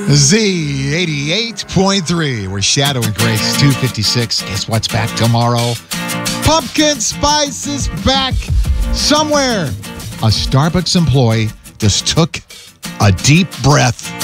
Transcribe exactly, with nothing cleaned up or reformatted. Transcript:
Z eighty-eight point three. We're Shadow and Grace two fifty-six. Guess what's back tomorrow? Pumpkin Spice is back somewhere. A Starbucks employee just took a deep breath